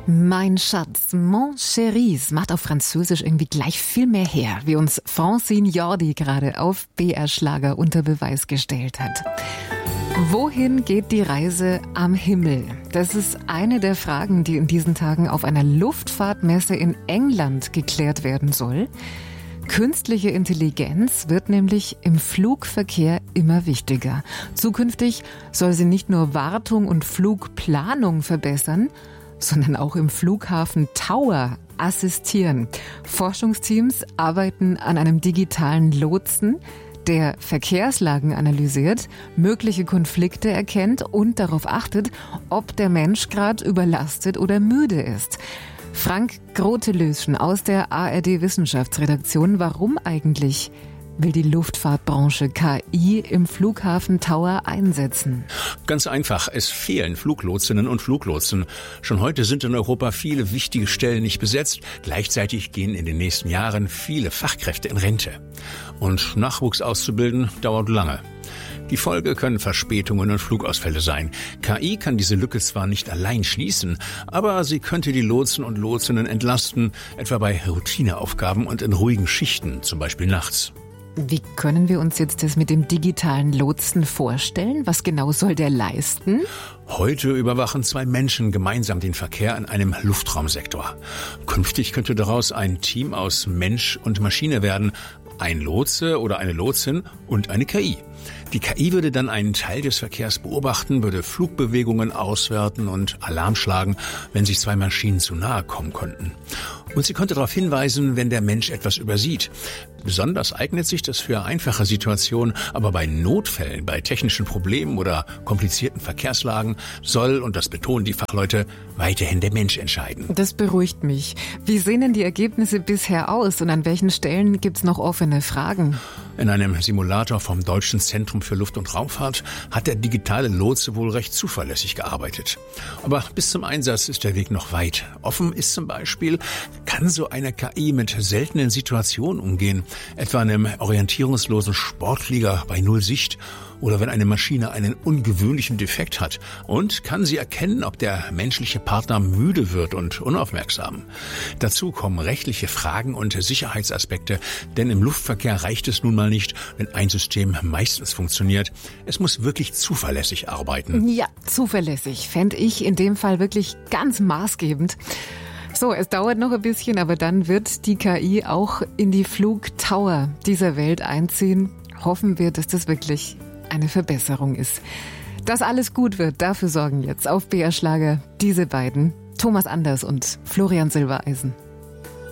Mein Schatz, mon chéri, macht auf Französisch irgendwie gleich viel mehr her, wie uns Francine Jordi gerade auf BR Schlager unter Beweis gestellt hat. Wohin geht die Reise am Himmel? Das ist eine der Fragen, die in diesen Tagen auf einer Luftfahrtmesse in England geklärt werden soll. Künstliche Intelligenz wird nämlich im Flugverkehr immer wichtiger. Zukünftig soll sie nicht nur Wartung und Flugplanung verbessern, sondern auch im Flughafen Tower assistieren. Forschungsteams arbeiten an einem digitalen Lotsen, der Verkehrslagen analysiert, mögliche Konflikte erkennt und darauf achtet, ob der Mensch gerade überlastet oder müde ist. Frank Grotelöschen aus der ARD Wissenschaftsredaktion. Warum eigentlich will die Luftfahrtbranche KI im Flughafen Tower einsetzen? Ganz einfach, es fehlen Fluglotsinnen und Fluglotsen. Schon heute sind in Europa viele wichtige Stellen nicht besetzt. Gleichzeitig gehen in den nächsten Jahren viele Fachkräfte in Rente. Und Nachwuchs auszubilden dauert lange. Die Folge können Verspätungen und Flugausfälle sein. KI kann diese Lücke zwar nicht allein schließen, aber sie könnte die Lotsen und Lotsinnen entlasten, etwa bei Routineaufgaben und in ruhigen Schichten, zum Beispiel nachts. Wie können wir uns jetzt das mit dem digitalen Lotsen vorstellen? Was genau soll der leisten? Heute überwachen 2 Menschen gemeinsam den Verkehr in einem Luftraumsektor. Künftig könnte daraus ein Team aus Mensch und Maschine werden. Ein Lotse oder eine Lotsin und eine KI. Die KI würde dann einen Teil des Verkehrs beobachten, würde Flugbewegungen auswerten und Alarm schlagen, wenn sich 2 Maschinen zu nahe kommen könnten. Und sie könnte darauf hinweisen, wenn der Mensch etwas übersieht. Besonders eignet sich das für einfache Situationen, aber bei Notfällen, bei technischen Problemen oder komplizierten Verkehrslagen soll, und das betonen die Fachleute, weiterhin der Mensch entscheiden. Das beruhigt mich. Wie sehen denn die Ergebnisse bisher aus und an welchen Stellen gibt's noch offene Fragen? In einem Simulator vom Deutschen Zentrum für Luft- und Raumfahrt hat der digitale Lotse wohl recht zuverlässig gearbeitet. Aber bis zum Einsatz ist der Weg noch weit. Offen ist zum Beispiel, kann so eine KI mit seltenen Situationen umgehen, etwa einem orientierungslosen Sportflieger bei Null Sicht oder wenn eine Maschine einen ungewöhnlichen Defekt hat, und kann sie erkennen, ob der menschliche Partner müde wird und unaufmerksam. Dazu kommen rechtliche Fragen und Sicherheitsaspekte, denn im Luftverkehr reicht es nun mal nicht, wenn ein System meistens funktioniert. Es muss wirklich zuverlässig arbeiten. Ja, zuverlässig fände ich in dem Fall wirklich ganz maßgebend. So, es dauert noch ein bisschen, aber dann wird die KI auch in die Flugtower dieser Welt einziehen. Hoffen wir, dass das wirklich eine Verbesserung ist. Dass alles gut wird, dafür sorgen jetzt auf BR Schlager diese beiden, Thomas Anders und Florian Silbereisen.